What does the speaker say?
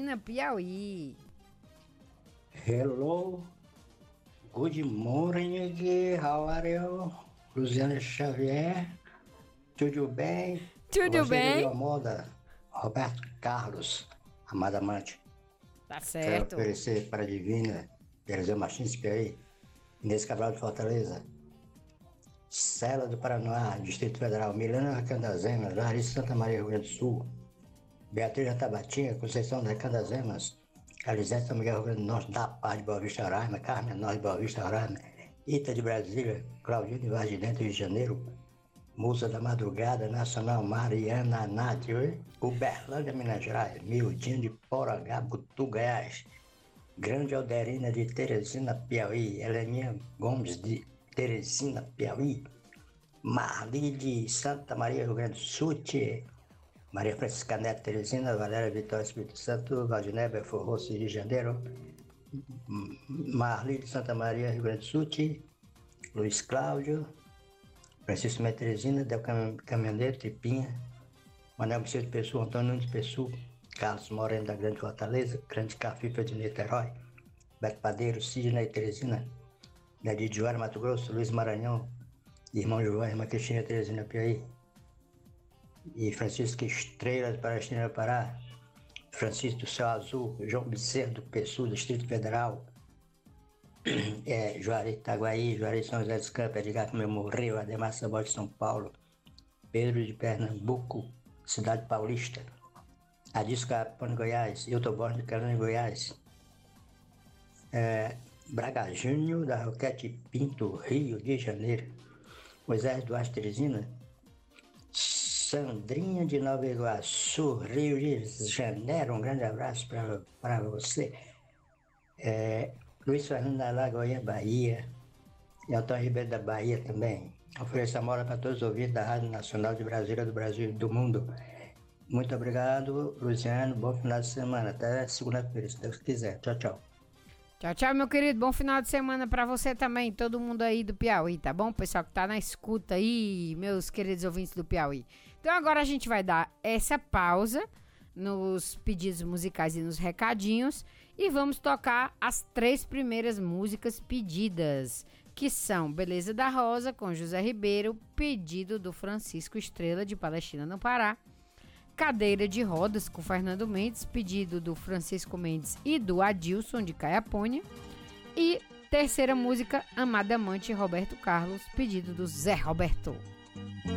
Teresina, Piauí. Hello, good morning, how are you? Luciano Xavier, tudo bem? Tudo bem? Você moda, Roberto Carlos, amada amante. Tá Quero certo. oferecer para a divina Terezinha Martins Piauí, Inês Cabral de Fortaleza, Cela do Paraná, Distrito Federal, Milena Candazemas, Larissa Santa Maria, Rio Grande do Sul, Beatriz da Tabatinga, Conceição da Candazemas, Alisete São Miguel, Rio Grande do Norte, da Paz de Boa Vista, Roraima, Carmen Nós de Boa Vista, Roraima, Ita de Brasília, Claudinho de Vargem Dentro, Rio de Janeiro, Musa da Madrugada, Nacional, Mariana Nath, Uberlândia, Minas Gerais, Mildinho de Porangaba, Goiás, Grande Alderina de Teresina, Piauí, Heleninha Gomes de Teresina, Piauí, Marli de Santa Maria, Rio Grande do Sul, Maria Francisca Neto, Teresina, Valéria Vitória, Espírito Santo, Valdiné, Belfor Roxo, Rio de Janeiro, Marli de Santa Maria, Rio Grande do Sul, Luiz Cláudio, Francisco Neto, Teresina, Del Caminhoneiro, Tripinha, Manuel Vicente Pessoa, Antônio Nunes Pessoa, Carlos Moreno da Grande Fortaleza, Grande Cafifa de Niterói, Beto Padeiro, Sidney Teresina, Nadir de Joara, Mato Grosso, Luiz Maranhão, Irmão João, Irmã Cristina Teresina, Piauí, e Francisco Estrela de Palestina, Pará, Francisco do Céu Azul, João Bezerra do Pessoa, Distrito Federal, Juari Itaguaí, Juari São José dos Campos, Edgar Meu Morreu, Ademar Sabor de São Paulo, Pedro de Pernambuco, Cidade Paulista, Adilson Capone, Goiás, Hilton Borges de Carolina, Goiás, Braga Júnior da Roquete Pinto, Rio de Janeiro, Moisés Duarte Teresina, Sandrinha de Nova Iguaçu, Rio de Janeiro, um grande abraço para você. Luiz Fernando da Lagoinha, Bahia, e Antônio Ribeiro da Bahia também. Ofereço a mola para todos os ouvintes da Rádio Nacional de Brasília, do Brasil e do mundo. Muito obrigado, Luciano. Bom final de semana. Até segunda-feira, se Deus quiser. Tchau, tchau. Tchau, tchau, meu querido. Bom final de semana pra você também. Todo mundo aí do Piauí, tá bom? Pessoal que tá na escuta aí, meus queridos ouvintes do Piauí. Então agora a gente vai dar essa pausa nos pedidos musicais e nos recadinhos e vamos tocar as 3 primeiras músicas pedidas, que são Beleza da Rosa, com José Ribeiro, pedido do Francisco Estrela de Palestina, no Pará. Cadeira de Rodas, com Fernando Mendes, pedido do Francisco Mendes e do Adilson de Caiapônia. E terceira música, Amada Amante, Roberto Carlos, pedido do Zé Roberto.